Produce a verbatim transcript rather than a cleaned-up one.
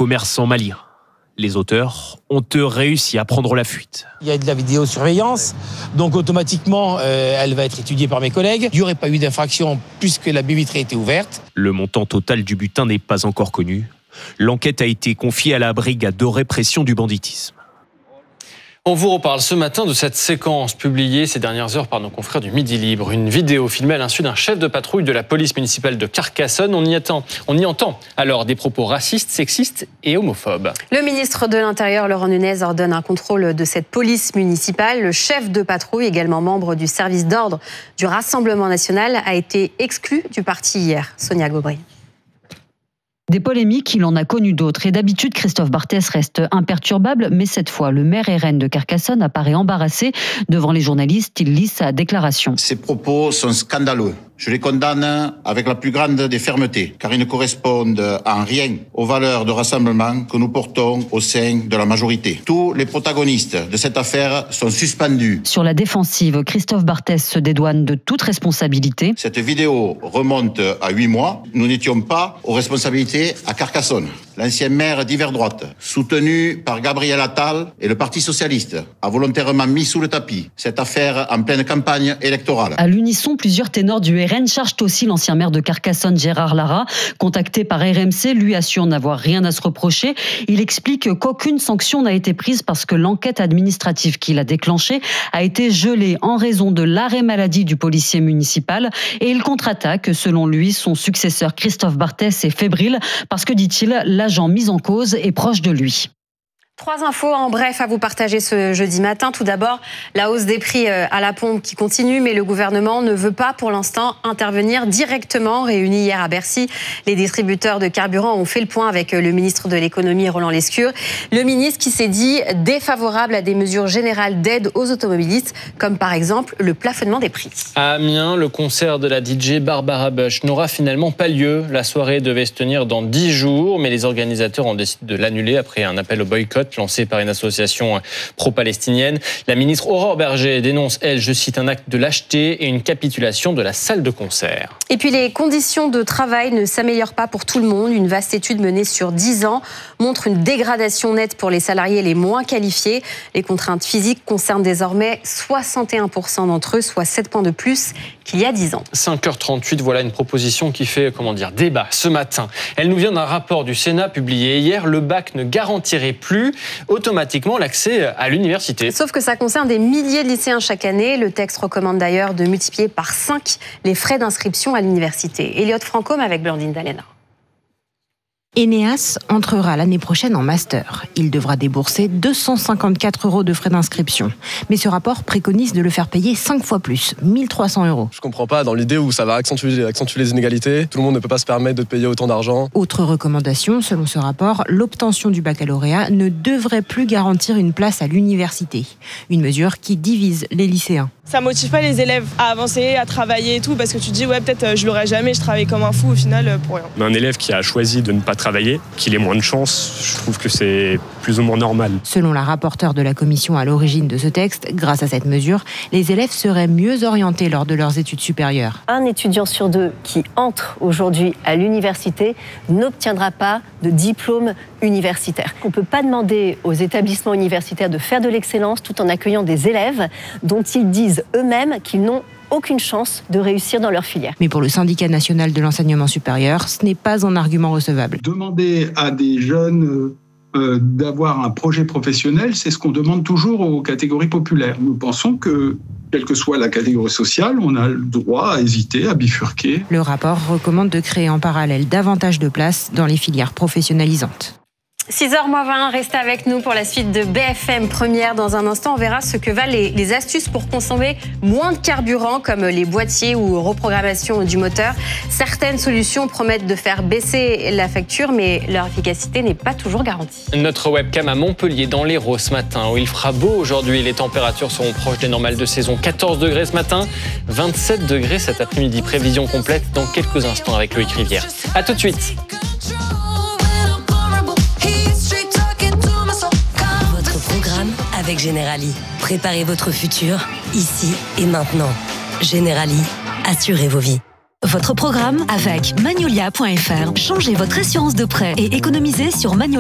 commerçants maliens. Les auteurs ont eux réussi à prendre la fuite. Il y a de la vidéosurveillance, donc automatiquement, euh, elle va être étudiée par mes collègues. Il n'y aurait pas eu d'infraction puisque la baie vitrée était ouverte. Le montant total du butin n'est pas encore connu. L'enquête a été confiée à la brigade de répression du banditisme. On vous reparle ce matin de cette séquence publiée ces dernières heures par nos confrères du Midi Libre. Une vidéo filmée à l'insu d'un chef de patrouille de la police municipale de Carcassonne. On y, attend, on y entend alors des propos racistes, sexistes et homophobes. Le ministre de l'Intérieur, Laurent Nunez, ordonne un contrôle de cette police municipale. Le chef de patrouille, également membre du service d'ordre du Rassemblement national, a été exclu du parti hier. Sonia Gobry. Des polémiques, il en a connu d'autres. Et d'habitude, Christophe Barthès reste imperturbable. Mais cette fois, le maire R N de Carcassonne apparaît embarrassé. Devant les journalistes, il lit sa déclaration. Ces propos sont scandaleux. Je les condamne avec la plus grande des fermetés, car ils ne correspondent en rien aux valeurs de rassemblement que nous portons au sein de la majorité. Tous les protagonistes de cette affaire sont suspendus. Sur la défensive, Christophe Barthès se dédouane de toute responsabilité. Cette vidéo remonte à huit mois. Nous n'étions pas aux responsabilités à Carcassonne. L'ancien maire d'hiver droite, soutenu par Gabriel Attal et le Parti socialiste, a volontairement mis sous le tapis cette affaire en pleine campagne électorale. À l'unisson, plusieurs ténors du R N chargent aussi l'ancien maire de Carcassonne, Gérard Lara. Contacté par R M C, lui assure n'avoir rien à se reprocher. Il explique qu'aucune sanction n'a été prise parce que l'enquête administrative qu'il a déclenchée a été gelée en raison de l'arrêt maladie du policier municipal. Et il contre-attaque. Selon lui, son successeur Christophe Barthès est fébrile parce que, dit-il, l'agent mis en cause est proche de lui. Trois infos en bref à vous partager ce jeudi matin. Tout d'abord, la hausse des prix à la pompe qui continue, mais le gouvernement ne veut pas pour l'instant intervenir directement. Réunis hier à Bercy, les distributeurs de carburant ont fait le point avec le ministre de l'économie, Roland Lescure. Le ministre qui s'est dit défavorable à des mesures générales d'aide aux automobilistes, comme par exemple le plafonnement des prix. À Amiens, le concert de la D J Barbara Bush n'aura finalement pas lieu. La soirée devait se tenir dans dix jours, mais les organisateurs ont décidé de l'annuler après un appel au boycott lancé par une association pro-palestinienne. La ministre Aurore Berger dénonce, elle, je cite, un acte de lâcheté et une capitulation de la salle de concert. Et puis les conditions de travail ne s'améliorent pas pour tout le monde. Une vaste étude menée sur dix ans montre une dégradation nette pour les salariés les moins qualifiés. Les contraintes physiques concernent désormais soixante et un pour cent d'entre eux, soit sept points de plus qu'il y a dix ans. cinq heures trente-huit, voilà une proposition qui fait, comment dire, débat ce matin. Elle nous vient d'un rapport du Sénat publié hier. Le bac ne garantirait plus automatiquement l'accès à l'université. Sauf que ça concerne des milliers de lycéens chaque année. Le texte recommande d'ailleurs de multiplier par cinq les frais d'inscription à l'université. Elliot Francôme avec Blandine Dalena. Enéas entrera l'année prochaine en master. Il devra débourser deux cent cinquante-quatre euros de frais d'inscription. Mais ce rapport préconise de le faire payer cinq fois plus, mille trois cents euros. Je comprends pas, dans l'idée où ça va accentuer, accentuer les inégalités, tout le monde ne peut pas se permettre de payer autant d'argent. Autre recommandation, selon ce rapport, l'obtention du baccalauréat ne devrait plus garantir une place à l'université. Une mesure qui divise les lycéens. Ça motive pas les élèves à avancer, à travailler et tout, parce que tu te dis, ouais, peut-être je l'aurai jamais, je travaille comme un fou au final pour rien. Un élève qui a choisi de ne pas travailler, qu'il ait moins de chance, je trouve que c'est plus ou moins normal. Selon la rapporteure de la commission à l'origine de ce texte, grâce à cette mesure, les élèves seraient mieux orientés lors de leurs études supérieures. Un étudiant sur deux qui entre aujourd'hui à l'université n'obtiendra pas de diplôme universitaire. On ne peut pas demander aux établissements universitaires de faire de l'excellence tout en accueillant des élèves dont ils disent eux-mêmes qu'ils n'ont aucune chance de réussir dans leur filière. Mais pour le syndicat national de l'enseignement supérieur, ce n'est pas un argument recevable. Demander à des jeunes euh, d'avoir un projet professionnel, c'est ce qu'on demande toujours aux catégories populaires. Nous pensons que, quelle que soit la catégorie sociale, on a le droit à hésiter, à bifurquer. Le rapport recommande de créer en parallèle davantage de places dans les filières professionnalisantes. six heures moins vingt, restez avec nous pour la suite de B F M Première. Dans un instant, on verra ce que valent les, les astuces pour consommer moins de carburant, comme les boîtiers ou reprogrammation du moteur. Certaines solutions promettent de faire baisser la facture, mais leur efficacité n'est pas toujours garantie. Notre webcam à Montpellier, dans l'Hérault ce matin, où il fera beau aujourd'hui. Les températures seront proches des normales de saison. quatorze degrés ce matin, vingt-sept degrés cet après-midi. Prévision complète dans quelques instants avec Loïc Rivière. A tout de suite. Avec Generali, préparez votre futur, ici et maintenant. Generali, assurez vos vies. Votre programme avec Magnolia point F R. Changez votre assurance de prêt et économisez sur Magnolia.